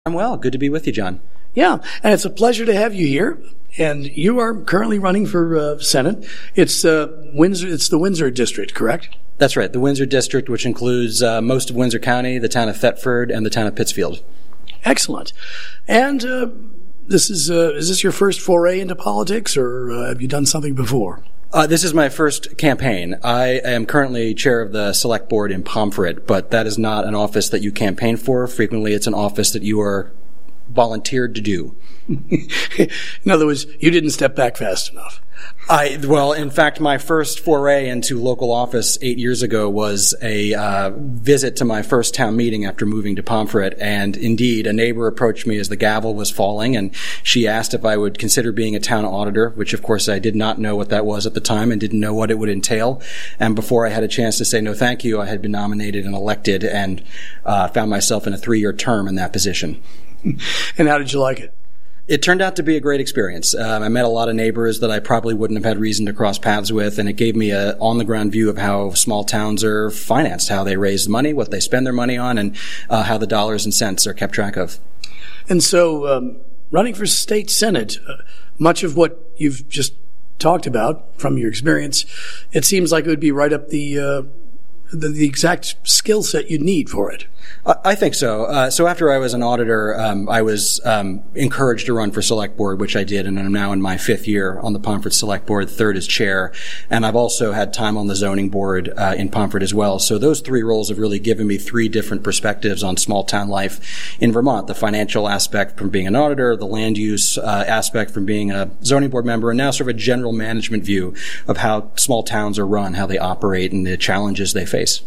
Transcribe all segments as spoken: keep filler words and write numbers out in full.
I'm well. Good to be with you, John. Yeah, and it's a pleasure to have you here. And you are currently running for uh, Senate. It's uh, Windsor. It's the Windsor district, correct? That's right. The Windsor district, which includes uh, most of Windsor County, the town of Thetford, and the town of Pittsfield. Excellent. And uh, this is uh, is this your first foray into politics, or uh, have you done something before? Uh, this is my first campaign. I am currently chair of the select board in Pomfret, but that is not an office that you campaign for. Frequently, it's an office that you are volunteered to do. In other words, you didn't step back fast enough. I, well, in fact, my first foray into local office eight years ago was a uh, visit to my first town meeting after moving to Pomfret. And indeed, a neighbor approached me as the gavel was falling, and she asked if I would consider being a town auditor, which, of course, I did not know what that was at the time and didn't know what it would entail. And before I had a chance to say no thank you, I had been nominated and elected and uh, found myself in a three-year term in that position. And how did you like it? It turned out to be a great experience. Um, I met a lot of neighbors that I probably wouldn't have had reason to cross paths with, and it gave me a on-the-ground view of how small towns are financed, how they raise money, what they spend their money on, and uh, how the dollars and cents are kept track of. And so, um, running for state senate, uh, much of what you've just talked about from your experience, it seems like it would be right up the uh, the, the exact skill set you'd need for it. I think so. Uh, so after I was an auditor, um, I was um, encouraged to run for select board, which I did, and I'm now in my fifth year on the Pomfret Select Board, third as chair. And I've also had time on the zoning board uh, in Pomfret as well. So those three roles have really given me three different perspectives on small town life in Vermont: the financial aspect from being an auditor, the land use uh, aspect from being a zoning board member, and now sort of a general management view of how small towns are run, how they operate, and the challenges they face.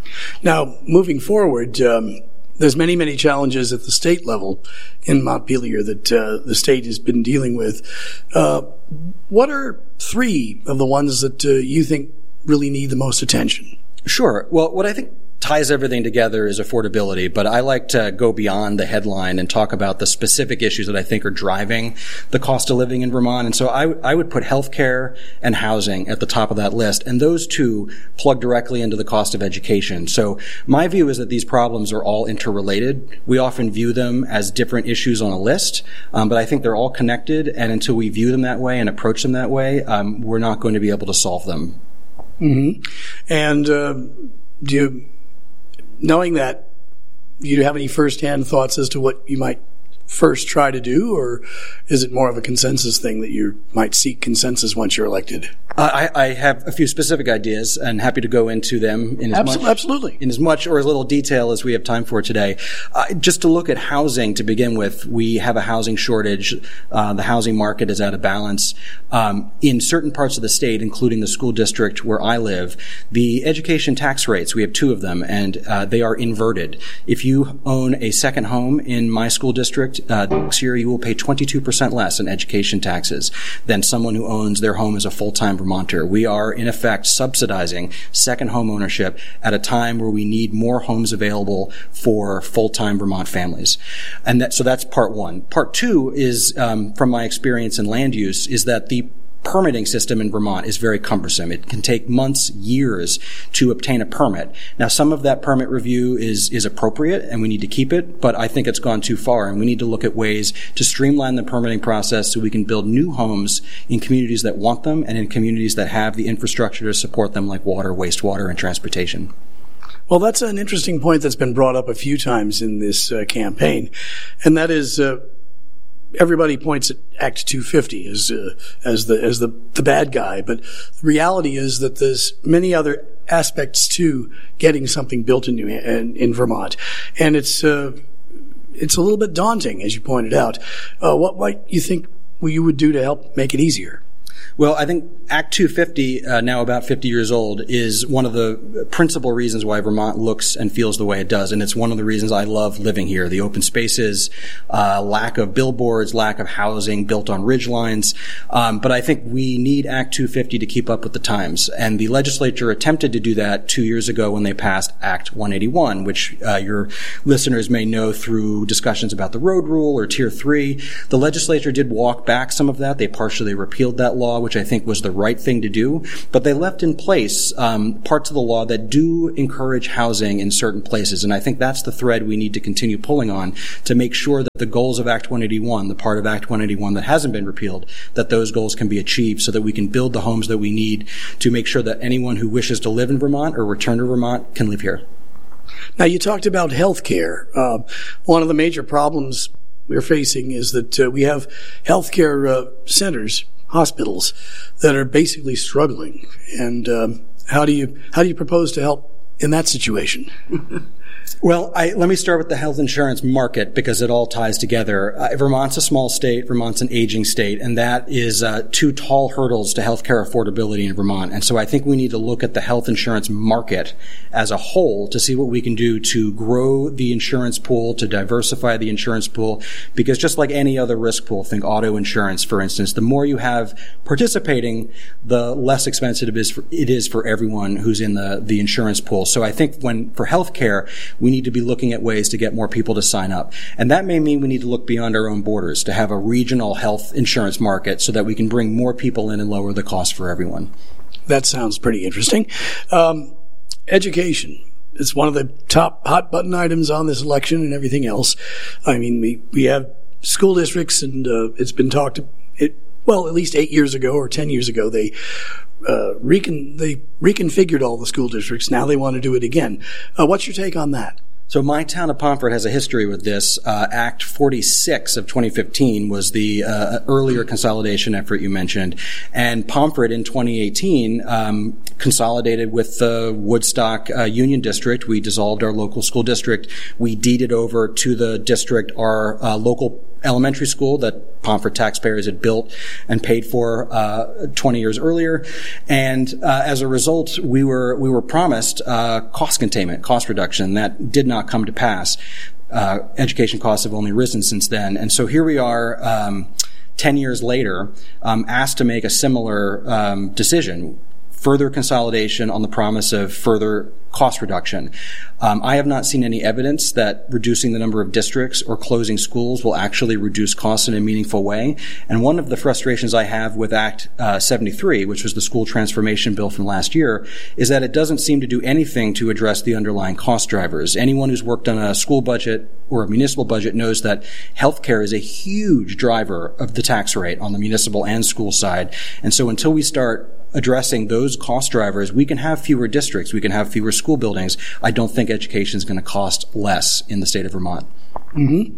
Now, moving forward, um, there's many, many challenges at the state level in Montpelier that uh, the state has been dealing with. Uh, what are three of the ones that uh, you think really need the most attention? Sure. Well, what I think ties everything together is affordability, but I like to go beyond the headline and talk about the specific issues that I think are driving the cost of living in Vermont. And so I, I would put healthcare and housing at the top of that list, and those two plug directly into the cost of education. So my view is that these problems are all interrelated. We often view them as different issues on a list, um, but I think they're all connected, and until we view them that way and approach them that way, um, we're not going to be able to solve them. Mm-hmm. And uh, do you... Knowing that, do you have any first-hand thoughts as to what you might first try to do, or is it more of a consensus thing that you might seek consensus once you're elected? Uh, I, I have a few specific ideas, and happy to go into them in as Absolutely. much Absolutely. in as much or as little detail as we have time for today. Uh, just to look at housing to begin with, we have a housing shortage. Uh, the housing market is out of balance. Um, in certain parts of the state, including the school district where I live, the education tax rates, we have two of them, and uh, they are inverted. If you own a second home in my school district, uh, next year you will pay twenty-two percent less in education taxes than someone who owns their home as a full-time Vermonter. We are, in effect, subsidizing second home ownership at a time where we need more homes available for full-time Vermont families. And that, so that's part one. Part two is, um, from my experience in land use, is that the permitting system in Vermont is very cumbersome. It can take months, years to obtain a permit. Now, some of that permit review is, is appropriate, and we need to keep it, but I think it's gone too far, and we need to look at ways to streamline the permitting process so we can build new homes in communities that want them and in communities that have the infrastructure to support them, like water, wastewater, and transportation. Well, that's an interesting point that's been brought up a few times in this uh, campaign, and that is uh, everybody points at Act two fifty as uh, as the as the, the bad guy, but the reality is that there's many other aspects to getting something built in New in, in Vermont, and it's uh, it's a little bit daunting, as you pointed out. Uh, what might you think you would do to help make it easier? Well, I think Act two fifty, uh, now about fifty years old, is one of the principal reasons why Vermont looks and feels the way it does. And it's one of the reasons I love living here. The open spaces, uh, lack of billboards, lack of housing built on ridgelines. Um, but I think we need Act two fifty to keep up with the times. And the legislature attempted to do that two years ago when they passed Act one eighty-one, which uh, your listeners may know through discussions about the road rule or Tier three. The legislature did walk back some of that. They partially repealed that law. law, which I think was the right thing to do, but they left in place um, parts of the law that do encourage housing in certain places. And I think that's the thread we need to continue pulling on to make sure that the goals of Act one eighty-one, the part of Act one eighty-one that hasn't been repealed, that those goals can be achieved so that we can build the homes that we need to make sure that anyone who wishes to live in Vermont or return to Vermont can live here. Now, you talked about health care. Uh, one of the major problems we're facing is that uh, we have healthcare uh, centers, hospitals, that are basically struggling. And um, how do you how do you propose to help in that situation? Well, I, let me start with the health insurance market because it all ties together. Uh, Vermont's a small state. Vermont's an aging state, and that is uh, two tall hurdles to healthcare affordability in Vermont. And so I think we need to look at the health insurance market as a whole to see what we can do to grow the insurance pool, to diversify the insurance pool, because just like any other risk pool, think auto insurance, for instance, the more you have participating, the less expensive it is for, it is for everyone who's in the, the insurance pool. So I think when for healthcare, we need to be looking at ways to get more people to sign up. And that may mean we need to look beyond our own borders to have a regional health insurance market so that we can bring more people in and lower the cost for everyone. That sounds pretty interesting. Um, education. It's one of the top hot button items on this election and everything else. I mean, we, we have school districts, and uh, it's been talked, it, well, at least eight years ago or ten years ago, they Uh, recon, they reconfigured all the school districts. Now they want to do it again. Uh, what's your take on that? So my town of Pomfret has a history with this. Uh, Act forty-six of twenty fifteen was the uh, earlier consolidation effort you mentioned. And Pomfret in twenty eighteen um, consolidated with the Woodstock uh, Union District. We dissolved our local school district. We deeded over to the district our uh, local elementary school that Pomfret taxpayers had built and paid for uh, twenty years earlier. And uh, as a result, we were we were promised uh, cost containment, cost reduction. That did not come to pass. Uh, education costs have only risen since then. And so here we are, um, ten years later, um, asked to make a similar um, decision. Further consolidation on the promise of further cost reduction. Um, I have not seen any evidence that reducing the number of districts or closing schools will actually reduce costs in a meaningful way. And one of the frustrations I have with Act uh, seventy-three, which was the school transformation bill from last year, is that it doesn't seem to do anything to address the underlying cost drivers. Anyone who's worked on a school budget or a municipal budget knows that healthcare is a huge driver of the tax rate on the municipal and school side. And so until we start addressing those cost drivers, we can have fewer districts, we can have fewer school buildings. I don't think education is going to cost less in the state of Vermont. Mm-hmm.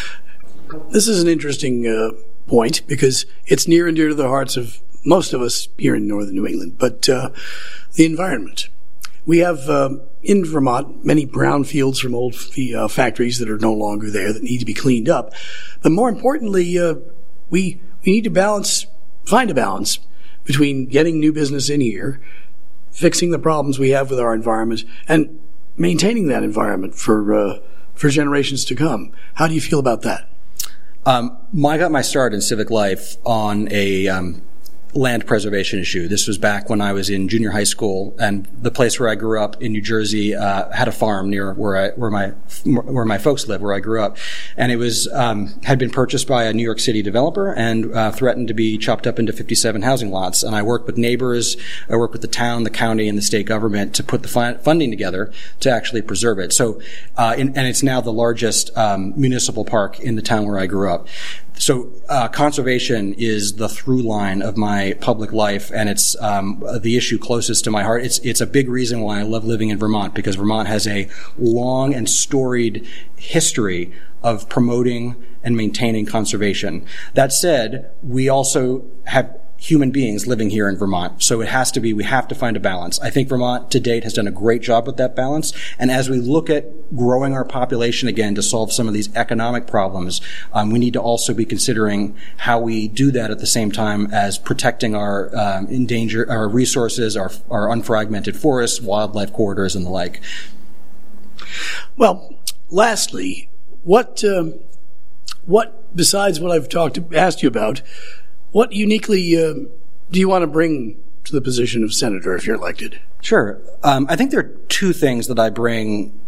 This is an interesting uh, point because it's near and dear to the hearts of most of us here in northern New England, but uh, the environment. We have uh, in Vermont many brownfields from old uh, factories that are no longer there that need to be cleaned up. But more importantly, uh, we we need to balance, find a balance between getting new business in here, fixing the problems we have with our environment, and maintaining that environment for uh, for generations to come. How do you feel about that? Um, I got my start in civic life on a um, land preservation issue. This was back when I was in junior high school, and the place where I grew up in New Jersey uh, had a farm near where I where my where my folks live, where I grew up, and it was um, had been purchased by a New York City developer and uh, threatened to be chopped up into fifty-seven housing lots. And I worked with neighbors, I worked with the town, the county, and the state government to put the fi- funding together to actually preserve it. So, uh, in, and it's now the largest um, municipal park in the town where I grew up. So uh, conservation is the through line of my public life, and it's um, the issue closest to my heart. It's it's a big reason why I love living in Vermont, because Vermont has a long and storied history of promoting and maintaining conservation. That said, we also have human beings living here in Vermont. So it has to be, we have to find a balance. I think Vermont to date has done a great job with that balance. And as we look at growing our population again to solve some of these economic problems, um, we need to also be considering how we do that at the same time as protecting our um, endangered, our resources, our, our unfragmented forests, wildlife corridors, and the like. Well, lastly, what, um, what besides what I've talked, asked you about, what uniquely uh, do you want to bring to the position of senator if you're elected? Sure. Um, I think there are two things that I bring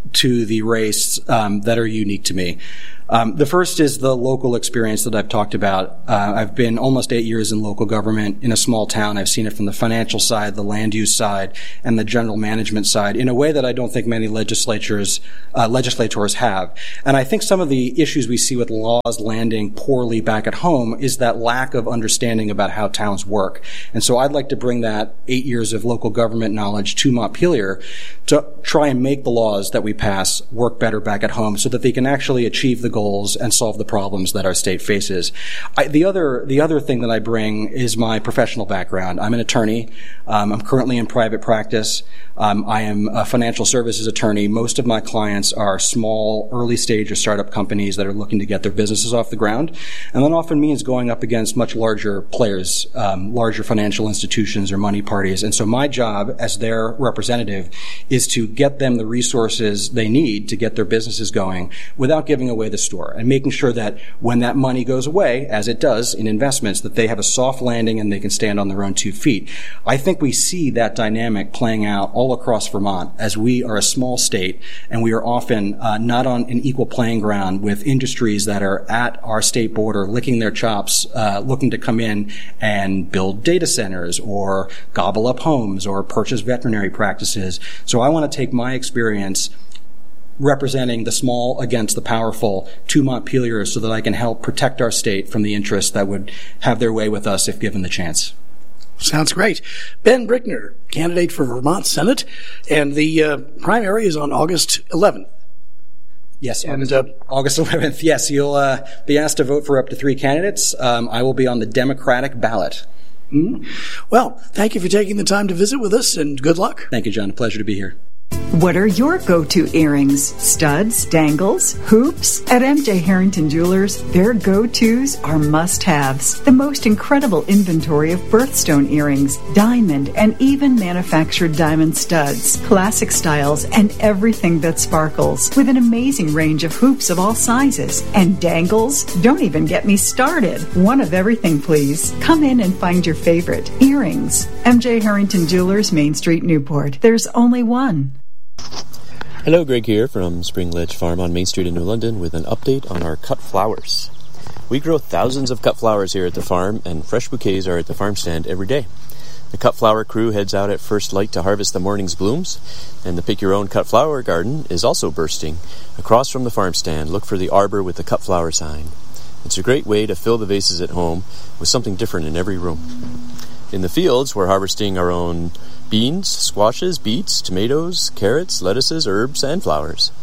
to the race um, that are unique to me. Um, the first is the local experience that I've talked about. Uh, I've been almost eight years in local government in a small town. I've seen it from the financial side, the land use side, and the general management side in a way that I don't think many legislatures, uh, legislators have. And I think some of the issues we see with laws landing poorly back at home is that lack of understanding about how towns work. And so I'd like to bring that eight years of local government knowledge to Montpelier to try and make the laws that we pass work better back at home so that they can actually achieve the goals and solve the problems that our state faces. I, the other the other thing that I bring is my professional background. I'm an attorney. Um, I'm currently in private practice. Um, I am a financial services attorney. Most of my clients are small, early stage or startup companies that are looking to get their businesses off the ground, and that often means going up against much larger players, um, larger financial institutions or money parties. And so my job as their representative is to get them the resources they need to get their businesses going without giving away the store, and making sure that when that money goes away, as it does in investments, that they have a soft landing and they can stand on their own two feet. I think we see that dynamic playing out all across Vermont as we are a small state and we are often uh, not on an equal playing ground with industries that are at our state border licking their chops, uh, looking to come in and build data centers or gobble up homes or purchase veterinary practices. So I want to take my experience representing the small against the powerful to Montpelier so that I can help protect our state from the interests that would have their way with us if given the chance. Sounds great. Ben Brickner, candidate for Vermont Senate, and the uh, primary is on August eleventh. Yes, and, August, uh, August eleventh. Yes, you'll uh, be asked to vote for up to three candidates. Um, I will be on the Democratic ballot. Mm-hmm. Well, thank you for taking the time to visit with us, and good luck. Thank you, John. A pleasure to be here. What are your go-to earrings? Studs, dangles, hoops? At M J Harrington Jewelers, their go-tos are must-haves. The most incredible inventory of birthstone earrings, diamond, and even manufactured diamond studs, classic styles, and everything that sparkles, with an amazing range of hoops of all sizes. And dangles? Don't even get me started. One of everything, please. Come in and find your favorite. Earrings. M J Harrington Jewelers, Main Street, Newport. There's only one. Hello, Greg here from Spring Ledge Farm on Main Street in New London with an update on our cut flowers. We grow thousands of cut flowers here at the farm, and fresh bouquets are at the farm stand every day. The cut flower crew heads out at first light to harvest the morning's blooms, and the Pick Your Own Cut Flower Garden is also bursting. Across from the farm stand, look for the arbor with the cut flower sign. It's a great way to fill the vases at home with something different in every room. In the fields, we're harvesting our own beans, squashes, beets, tomatoes, carrots, lettuces, herbs, and flowers.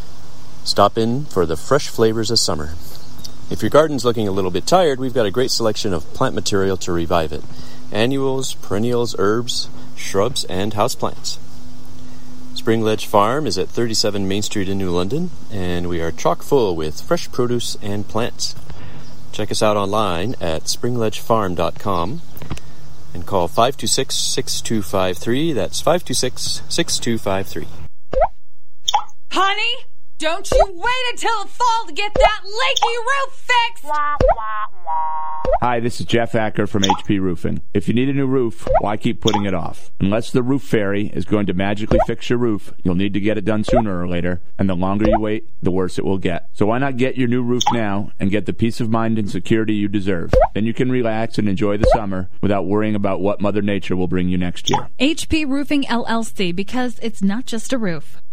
Stop in for the fresh flavors of summer. If your garden's looking a little bit tired, we've got a great selection of plant material to revive it. Annuals, perennials, herbs, shrubs, and houseplants. Spring Ledge Farm is at thirty-seven Main Street in New London, and we are chock full with fresh produce and plants. Check us out online at spring ledge farm dot com. And call five two six, six two five three. That's five two six, six two five three. Honey, don't you wait until the fall to get that leaky roof fixed! Hi, this is Jeff Acker from H P Roofing. If you need a new roof, why keep putting it off? Unless the roof fairy is going to magically fix your roof, you'll need to get it done sooner or later, and the longer you wait, the worse it will get. So why not get your new roof now and get the peace of mind and security you deserve? Then you can relax and enjoy the summer without worrying about what Mother Nature will bring you next year. H P Roofing L L C, because it's not just a roof.